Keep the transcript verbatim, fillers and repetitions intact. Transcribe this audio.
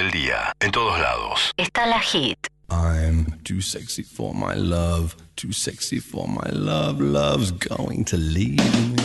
del día, en todos lados. Está la Hit. I'm too sexy for my love, too sexy for my love, love's going to leave me.